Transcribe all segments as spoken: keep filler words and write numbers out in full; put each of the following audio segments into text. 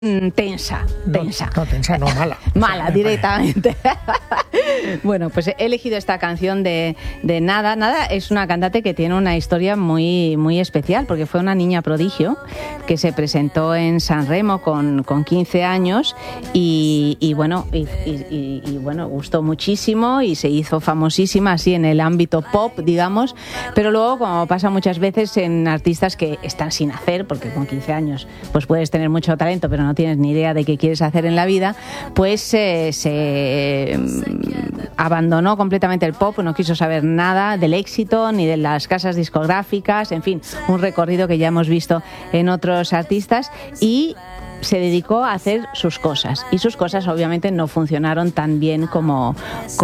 tensa, tensa. No, no tensa, no, mala. Mala, o sea, directamente. Bueno, pues he elegido esta canción de, de Nada. Nada es una cantante que tiene una historia muy, muy especial, porque fue una niña prodigio que se presentó en San Remo con, con quince años y, y bueno, y, y, y bueno, gustó muchísimo y se hizo famosísima así en el ámbito pop, digamos, pero luego, como pasa muchas veces en artistas que están sin hacer, porque con quince años pues puedes tener mucho talento, pero no tienes ni idea de qué quieres hacer en la vida, pues eh, se eh, abandonó completamente el pop, no quiso saber nada del éxito ni de las casas discográficas, en fin, un recorrido que ya hemos visto en otros artistas, y se dedicó a hacer sus cosas, y sus cosas obviamente no funcionaron tan bien como,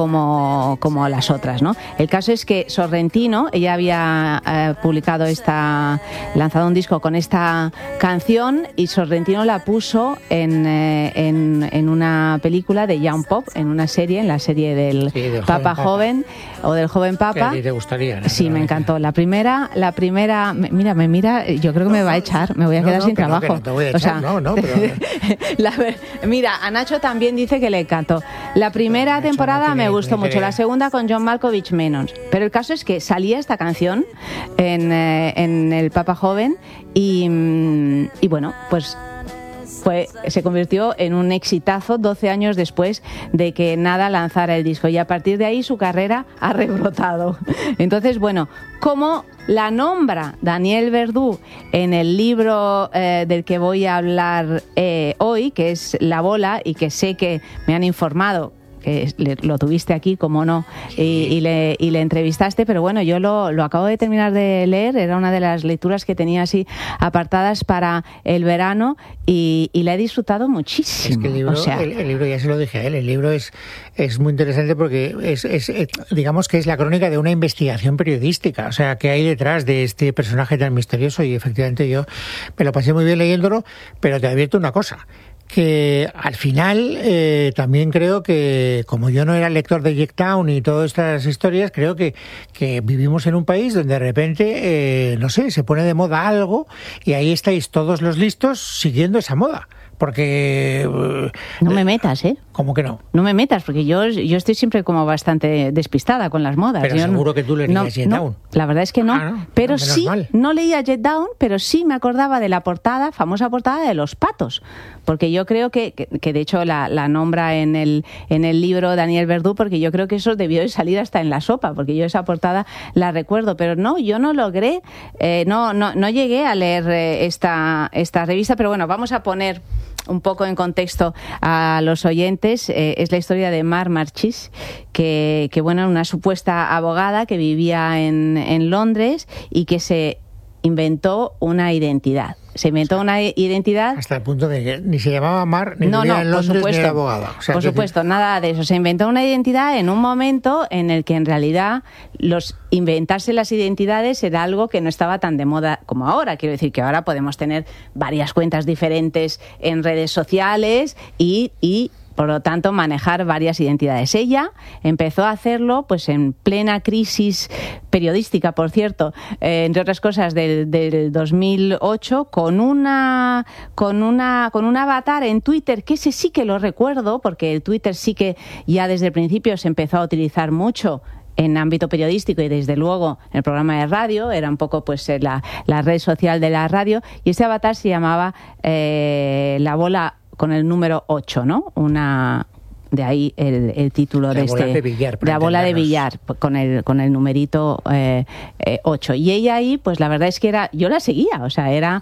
como, como las otras, ¿no? El caso es que Sorrentino, ella había eh, publicado esta, lanzado un disco con esta canción, y Sorrentino la puso en, eh, en, en una película de Young Pop, en una serie, en la serie del, sí, del Papa joven, joven o del joven Papa. Que a ti te gustaría, ¿no? Sí, me encantó. La primera, la primera, mira, me mira, yo creo que me va a echar, me voy a no, quedar no, sin que trabajo. No, que no te voy a echar, o sea, no, no, pero... la, mira, a Nacho también dice que le encantó. La primera Nacho temporada no me tiene, gustó no mucho, tiene... la segunda con John Malkovich menos. Pero el caso es que salía esta canción en, eh, en el Papa Joven y, y bueno, pues... Fue, se convirtió en un exitazo doce años después de que Nada lanzara el disco, y a partir de ahí su carrera ha rebrotado. Entonces, bueno, ¿cómo la nombra Daniel Verdú en el libro eh, del que voy a hablar eh, hoy, que es La Bola, y que sé que me han informado que le, lo tuviste aquí, como no, y, y, le, y le entrevistaste, pero bueno, yo lo, lo acabo de terminar de leer, era una de las lecturas que tenía así apartadas para el verano, y, y la he disfrutado muchísimo. Es que el libro, o sea, el, el libro, ya se lo dije a él, el libro es, es muy interesante porque es, es, es, digamos que es la crónica de una investigación periodística, o sea, que hay detrás de este personaje tan misterioso, y efectivamente yo me lo pasé muy bien leyéndolo, pero te advierto una cosa, que al final eh, también creo que, como yo no era lector de Jack Town y todas estas historias, creo que, que vivimos en un país donde de repente, eh, no sé, se pone de moda algo y ahí estáis todos los listos siguiendo esa moda. Porque... Eh, no me metas, ¿eh? ¿Cómo que no? No me metas, porque yo, yo estoy siempre como bastante despistada con las modas. Pero yo seguro no, que tú leías no, Jet no, Down. La verdad es que no. Ah, no pero menos sí, mal. No leía Jet Down, pero sí me acordaba de la portada, famosa portada de Los Patos. Porque yo creo que, que, que de hecho la, la nombra en el, en el libro Daniel Verdú, porque yo creo que eso debió de salir hasta en La Sopa, porque yo esa portada la recuerdo. Pero no, yo no logré, eh, no, no, no llegué a leer eh, esta, esta revista, pero bueno, vamos a poner un poco en contexto a los oyentes. Eh, es la historia de Mar Marchis, que, que bueno, una supuesta abogada que vivía en, en Londres y que se inventó una identidad. Se inventó o sea, una identidad... Hasta el punto de que ni se llamaba Mar, ni no, vivía no, en Londres, por supuesto, ni era abogada. O sea, por supuesto, decir... nada de eso. Se inventó una identidad en un momento en el que en realidad los inventarse las identidades era algo que no estaba tan de moda como ahora. Quiero decir que ahora podemos tener varias cuentas diferentes en redes sociales y... y por lo tanto, manejar varias identidades. Ella empezó a hacerlo pues en plena crisis periodística, por cierto, eh, entre otras cosas, del, del dos mil ocho, con una, con, una, con un avatar en Twitter, que ese sí que lo recuerdo, porque el Twitter sí que ya desde el principio se empezó a utilizar mucho en ámbito periodístico y desde luego en el programa de radio, era un poco pues la, la red social de la radio, y ese avatar se llamaba eh, La Bola con el número ocho, ¿no? Una... De ahí el, el título la de bola este... de billar, de la bola de billar, con el, con el numerito eh, eh, ocho. Y ella ahí, pues la verdad es que era... Yo la seguía, o sea, era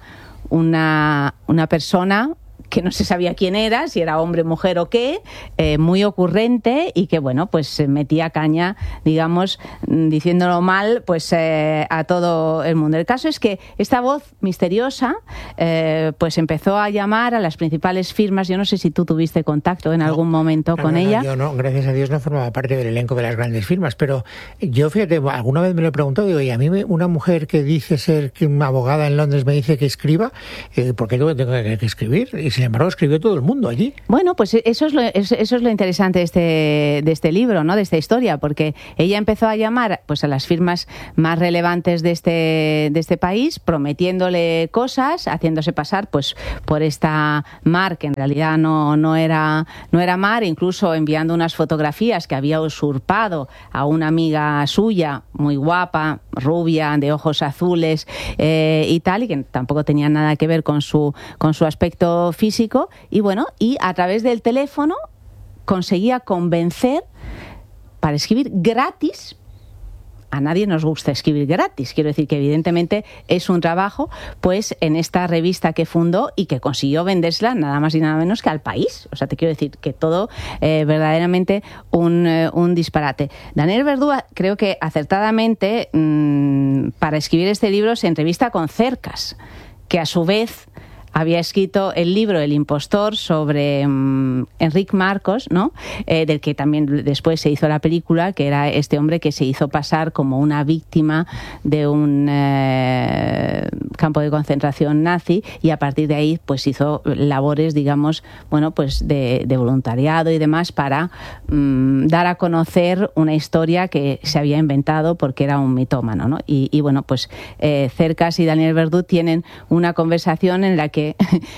una, una persona que no se sabía quién era, si era hombre, mujer o qué, eh, muy ocurrente, y que, bueno, pues metía caña, digamos, diciéndolo mal, pues eh, a todo el mundo. El caso es que esta voz misteriosa, eh, pues empezó a llamar a las principales firmas. Yo no sé si tú tuviste contacto en no, algún momento no, con no, ella. No, yo no, gracias a Dios no formaba parte del elenco de las grandes firmas, pero yo, fíjate, alguna vez me lo he preguntado, digo, y a mí me, una mujer que dice ser que una abogada en Londres me dice que escriba, eh, ¿por qué tengo que, que escribir? Y sin embargo escribió todo el mundo allí. Bueno, pues eso es lo, eso es lo interesante de este, de este libro, ¿no? De esta historia, porque ella empezó a llamar pues a las firmas más relevantes de este, de este país, prometiéndole cosas, haciéndose pasar pues por esta Mar, que en realidad no, no era, no era Mar, incluso enviando unas fotografías que había usurpado a una amiga suya, muy guapa, rubia, de ojos azules eh, y tal, y que tampoco tenía nada que ver con su, con su aspecto físico, y bueno, y a través del teléfono conseguía convencer para escribir gratis. A nadie nos gusta escribir gratis, quiero decir que evidentemente es un trabajo, pues en esta revista que fundó y que consiguió vendérsela nada más y nada menos que al país. O sea, te quiero decir que todo eh, verdaderamente un, eh, un disparate. Daniel Verdú, creo que acertadamente, mmm, para escribir este libro se entrevista con Cercas, que a su vez había escrito el libro El impostor sobre um, Enric Marcos, ¿no? Eh, del que también después se hizo la película, que era este hombre que se hizo pasar como una víctima de un eh, campo de concentración nazi, y a partir de ahí pues hizo labores, digamos, bueno, pues de, de voluntariado y demás para um, dar a conocer una historia que se había inventado porque era un mitómano, ¿no? Y, y bueno, pues eh, Cercas y Daniel Verdú tienen una conversación en la que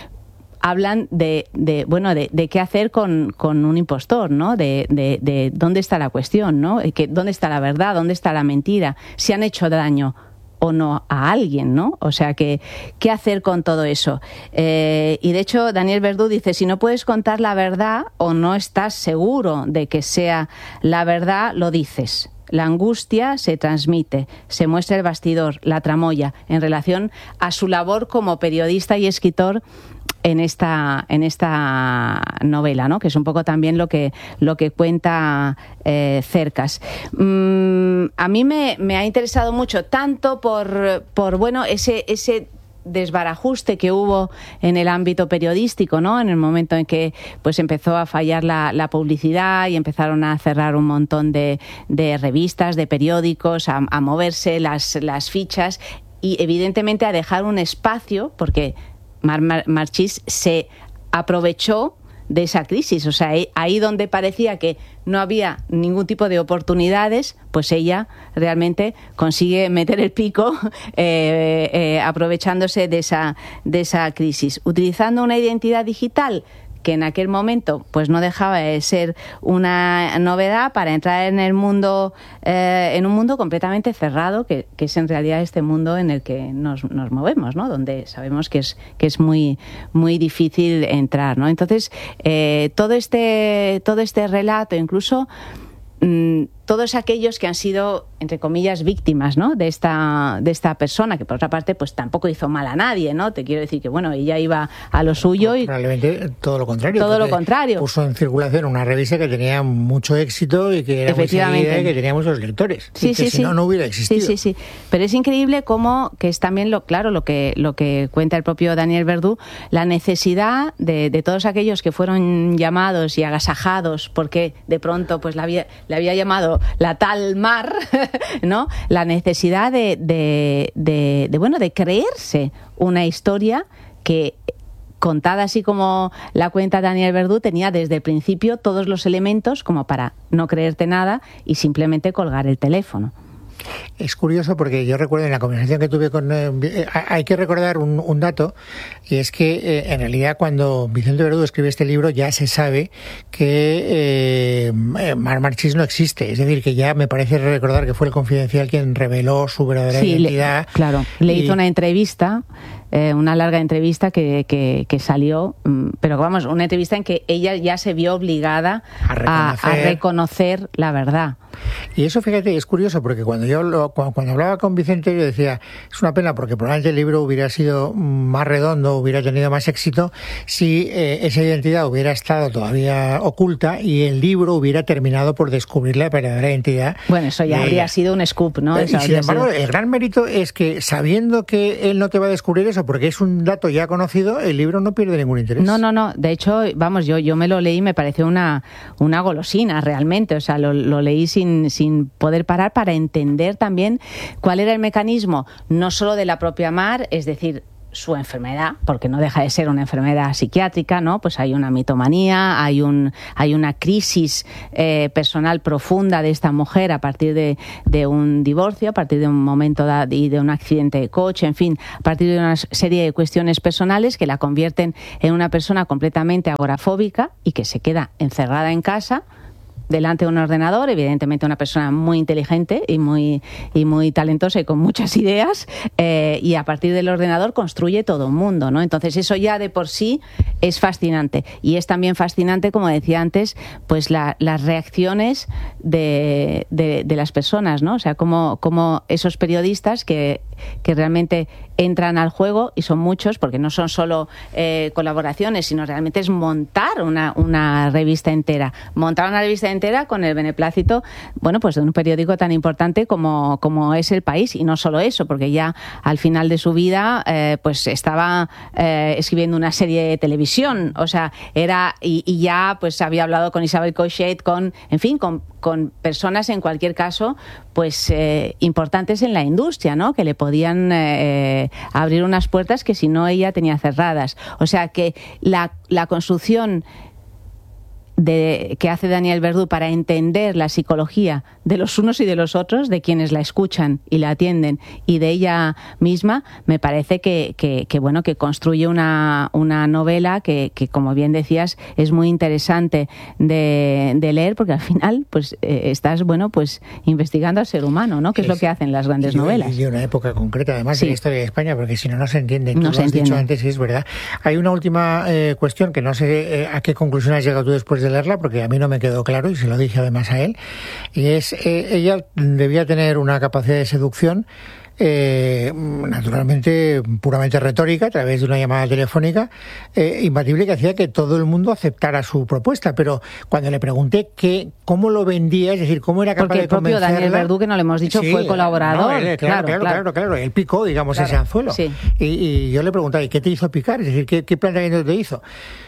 hablan de, de bueno de, de qué hacer con, con un impostor, ¿no? De, de, de dónde está la cuestión, ¿no? Que, dónde está la verdad, dónde está la mentira, si han hecho daño o no a alguien, ¿no? O sea, que qué hacer con todo eso. Eh, y de hecho, Daniel Verdú dice, si no puedes contar la verdad o no estás seguro de que sea la verdad, lo dices. La angustia se transmite, se muestra el bastidor, la tramoya, en relación a su labor como periodista y escritor en esta en esta novela, ¿no? Que es un poco también lo que lo que cuenta eh, Cercas. Mm, a mí me, me ha interesado mucho, tanto por por bueno ese ese desbarajuste que hubo en el ámbito periodístico, ¿no? En el momento en que pues empezó a fallar la, la publicidad y empezaron a cerrar un montón de, de revistas, de periódicos, a, a moverse las, las fichas y evidentemente a dejar un espacio, porque Mar, Mar, Marchís se aprovechó de esa crisis, o sea, ahí donde parecía que no había ningún tipo de oportunidades, pues ella realmente consigue meter el pico eh, eh, aprovechándose de esa, de esa crisis, utilizando una identidad digital que en aquel momento pues no dejaba de ser una novedad para entrar en el mundo, eh, en un mundo completamente cerrado, que, que es en realidad este mundo en el que nos, nos movemos, ¿no? Donde sabemos que es, que es muy, muy difícil entrar, ¿no? Entonces, eh, todo este, todo este relato, incluso mmm, todos aquellos que han sido, entre comillas, víctimas, ¿no? de esta de esta persona, que por otra parte pues tampoco hizo mal a nadie, ¿no? Te quiero decir que, bueno, ella iba a lo suyo y... Probablemente todo lo contrario. Todo lo contrario. Puso en circulación una revista que tenía mucho éxito y que era muy seguida y que tenía muchos lectores. Sí, y que sí, si sí. no, no hubiera existido. Sí, sí, sí. Pero es increíble cómo, que es también, lo claro, lo que lo que cuenta el propio Daniel Verdú, la necesidad de, de todos aquellos que fueron llamados y agasajados porque de pronto pues la había, le había llamado la tal Mar, ¿no? La necesidad de, de, de, de, bueno, de creerse una historia que, contada así como la cuenta Daniel Verdú, tenía desde el principio todos los elementos como para no creerte nada y simplemente colgar el teléfono. Es curioso porque yo recuerdo en la conversación que tuve con... Eh, hay que recordar un, un dato, y es que eh, en realidad cuando Vicente Verdú escribe este libro ya se sabe que eh, Mar Marchís no existe. Es decir, que ya me parece recordar que fue el Confidencial quien reveló su verdadera sí, identidad. Le, claro, le y... hizo una entrevista, eh, una larga entrevista que, que, que salió, pero vamos, una entrevista en que ella ya se vio obligada a reconocer, a, a reconocer la verdad. Y eso, fíjate, es curioso porque cuando yo lo, cuando, cuando hablaba con Vicente yo decía, es una pena porque probablemente el libro hubiera sido más redondo, hubiera tenido más éxito si eh, esa identidad hubiera estado todavía oculta y el libro hubiera terminado por descubrir la verdadera identidad. Bueno, eso ya habría ella. sido un scoop, ¿no? Y sin embargo, sido... el gran mérito es que sabiendo que él no te va a descubrir eso porque es un dato ya conocido, el libro no pierde ningún interés. No, no, no. De hecho, vamos, yo, yo me lo leí y me pareció una, una golosina realmente. O sea, lo, lo leí sin sin poder parar para entender también cuál era el mecanismo, no solo de la propia Mar, es decir, su enfermedad, porque no deja de ser una enfermedad psiquiátrica, ¿no? Pues hay una mitomanía, hay un hay una crisis eh, personal profunda de esta mujer a partir de, de un divorcio, a partir de un momento de, y de un accidente de coche, en fin, a partir de una serie de cuestiones personales que la convierten en una persona completamente agorafóbica y que se queda encerrada en casa delante de un ordenador, evidentemente una persona muy inteligente y muy y muy talentosa y con muchas ideas, eh, y a partir del ordenador construye todo un mundo, ¿no? Entonces eso ya de por sí es fascinante, y es también fascinante, como decía antes, pues la, las reacciones de, de, de las personas, ¿no? O sea, como, como esos periodistas que, que realmente entran al juego, y son muchos, porque no son solo eh, colaboraciones, sino realmente es montar una, una revista entera, montar una revista entera con el beneplácito, bueno, pues de un periódico tan importante como, como es El País, y no solo eso, porque ya al final de su vida eh, pues estaba eh, escribiendo una serie de televisión, o sea, era, y, y ya pues había hablado con Isabel Cochet, con, en fin, con, con personas en cualquier caso, pues eh, importantes en la industria, ¿no? Que le podían eh, abrir unas puertas que si no ella tenía cerradas. O sea que la, la construcción de, que hace Daniel Verdú para entender la psicología de los unos y de los otros, de quienes la escuchan y la atienden, y de ella misma, me parece que, que, que bueno, que construye una, una novela que, que, como bien decías, es muy interesante de, de leer, porque al final pues eh, estás, bueno, pues investigando al ser humano, ¿no? Que es, es lo que hacen las grandes y, novelas. Y una época concreta, además, sí, de la historia de España, porque si no, no se entiende. Tú no lo se has entiende. dicho antes y es verdad. Hay una última eh, cuestión que no sé eh, a qué conclusión has llegado tú después de leerla, porque a mí no me quedó claro, y se lo dije además a él, y es, eh, ella debía tener una capacidad de seducción Eh, naturalmente puramente retórica, a través de una llamada telefónica eh, imbatible, que hacía que todo el mundo aceptara su propuesta. Pero cuando le pregunté que, cómo lo vendía, es decir, cómo era capaz porque de convencerla... Porque el propio Daniel Verdú, que no le hemos dicho, sí, fue colaborador. No, él, claro, claro, claro, claro, claro, él picó, digamos, claro, ese anzuelo. Sí. Y, y yo le preguntaba, ¿y qué te hizo picar? Es decir, ¿qué, qué planteamiento te hizo?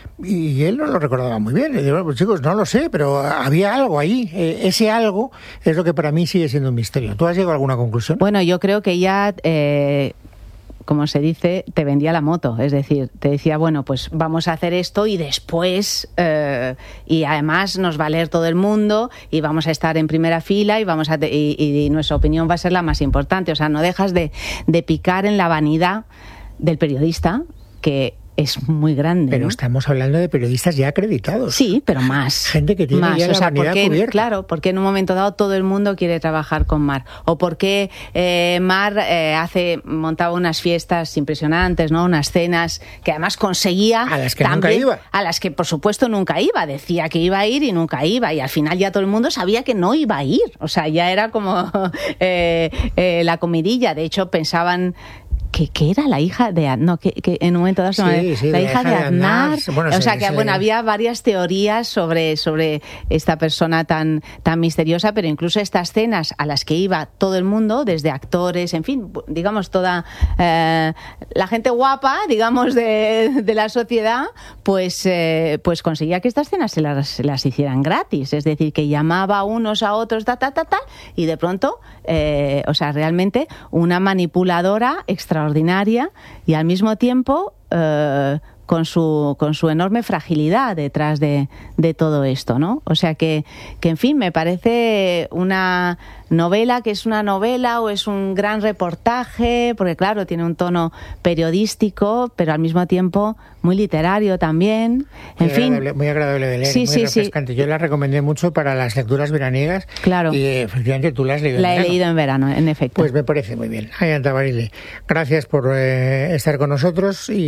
Y él no lo recordaba muy bien. Le digo, bueno, pues chicos, no lo sé, pero había algo ahí. Eh, ese algo es lo que para mí sigue siendo un misterio. ¿Tú has llegado a alguna conclusión? Bueno, yo creo que ya... Eh... como se dice, te vendía la moto, es decir, te decía, bueno, pues vamos a hacer esto y después, eh, y además nos va a leer todo el mundo y vamos a estar en primera fila y vamos a te- y, y nuestra opinión va a ser la más importante. O sea, no dejas de, de picar en la vanidad del periodista, que es muy grande. Pero ¿no? estamos hablando de periodistas ya acreditados. Sí, pero más. Gente que tiene más. ya o la sea, vanidad porque, cubierta. Claro, porque en un momento dado todo el mundo quiere trabajar con Mar. O porque eh, Mar eh, hace, montaba unas fiestas impresionantes, ¿no? Unas cenas que además conseguía... A las que también, nunca iba. A las que, por supuesto, nunca iba. Decía que iba a ir y nunca iba. Y al final ya todo el mundo sabía que no iba a ir. O sea, ya era como eh, eh, la comidilla. De hecho, pensaban... Que, que era la hija de no que, que en un momento dado se llama sí, sí, la, la hija, hija de Aznar, Aznar. Bueno, o se, sea que se bueno le... había varias teorías sobre sobre esta persona tan tan misteriosa, pero incluso estas cenas a las que iba todo el mundo, desde actores, en fin, digamos toda eh, la gente guapa, digamos de, de la sociedad, pues eh, pues conseguía que estas cenas se las, se las hicieran gratis, es decir, que llamaba a unos a otros, ta ta ta ta, y de pronto, eh, o sea, realmente una manipuladora extraordinaria extraordinaria y al mismo tiempo eh, con su con su enorme fragilidad detrás de, de todo esto, ¿no? O sea que, que, en fin, me parece una novela que es una novela o es un gran reportaje, porque claro, tiene un tono periodístico, pero al mismo tiempo muy literario también. En muy fin, agradable, muy agradable de leer, sí, muy sí, refrescante. Sí. Yo la recomendé mucho para las lecturas veraniegas. Claro. Y efectivamente tú la has leído la en verano. La he leído en verano, en efecto. Pues me parece muy bien. Ayanta Barile, gracias por eh, estar con nosotros y,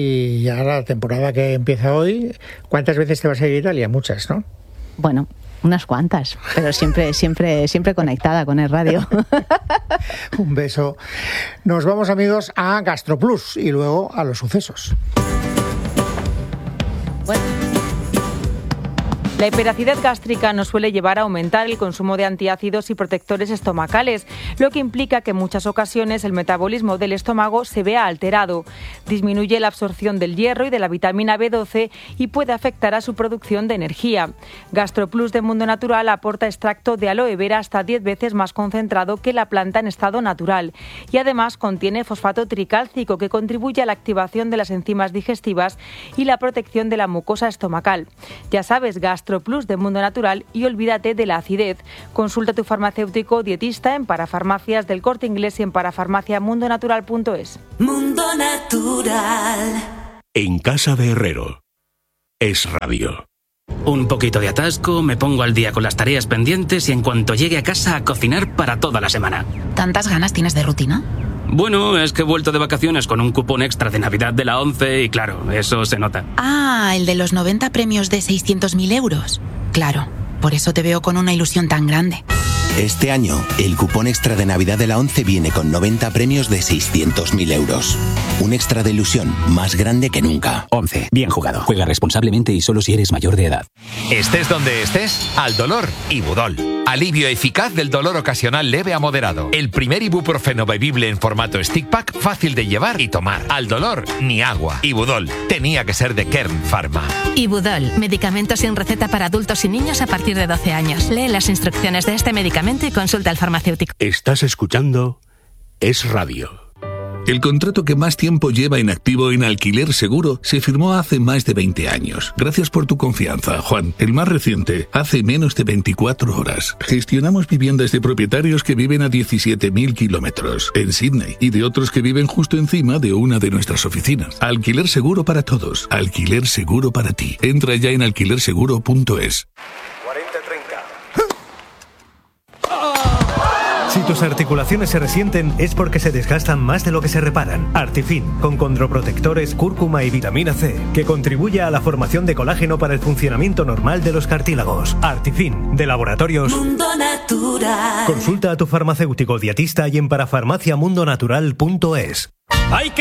y ya la temporada que empieza hoy, ¿cuántas veces te vas a ir a Italia? Muchas, ¿no? Bueno, unas cuantas, pero siempre, siempre, siempre conectada con el radio. Un beso. Nos vamos, amigos, a GastroPlus y luego a los sucesos. Bueno. La hiperacidez gástrica nos suele llevar a aumentar el consumo de antiácidos y protectores estomacales, lo que implica que en muchas ocasiones el metabolismo del estómago se vea alterado. Disminuye la absorción del hierro y de la vitamina B doce y puede afectar a su producción de energía. GastroPlus de Mundo Natural aporta extracto de aloe vera hasta diez veces más concentrado que la planta en estado natural y además contiene fosfato tricálcico que contribuye a la activación de las enzimas digestivas y la protección de la mucosa estomacal. Ya sabes, GastroPlus de Mundo Natural y olvídate de la acidez. Consulta a tu farmacéutico o dietista en Parafarmacias del Corte Inglés y en parafarmacia mundo natural punto es. Mundo Natural. En casa de Herrero. Es radio. Un poquito de atasco, me pongo al día con las tareas pendientes y en cuanto llegue a casa a cocinar para toda la semana. ¿Tantas ganas tienes de rutina? Bueno, es que he vuelto de vacaciones con un cupón extra de Navidad de la ONCE y claro, eso se nota. Ah, el de los noventa premios de seiscientos mil euros. Claro, por eso te veo con una ilusión tan grande. Este año, el cupón extra de Navidad de la ONCE viene con noventa premios de seiscientos mil euros. Un extra de ilusión más grande que nunca. ONCE, bien jugado. Juega responsablemente y solo si eres mayor de edad. Estés donde estés, al dolor, Ibudol. Alivio eficaz del dolor ocasional leve a moderado. El primer ibuprofeno bebible en formato stick pack, fácil de llevar y tomar. Al dolor, ni agua. Ibudol, tenía que ser de Kern Pharma. Ibudol, medicamento sin receta para adultos y niños a partir de doce años. Lee las instrucciones de este medicamento y consulta al farmacéutico. Estás escuchando Es Radio. El contrato que más tiempo lleva en activo en Alquiler Seguro se firmó hace más de veinte años. Gracias por tu confianza, Juan. El más reciente, hace menos de veinticuatro horas. Gestionamos viviendas de propietarios que viven a diecisiete mil kilómetros en Sydney y de otros que viven justo encima de una de nuestras oficinas. Alquiler Seguro para todos. Alquiler Seguro para ti. Entra ya en alquiler seguro punto es. Si tus articulaciones se resienten es porque se desgastan más de lo que se reparan. Artifin, con condroprotectores, cúrcuma y vitamina C, que contribuye a la formación de colágeno para el funcionamiento normal de los cartílagos. Artifin, de Laboratorios Mundo Natural. Consulta a tu farmacéutico dietista y en parafarmacia mundo natural punto es. ¡Hay que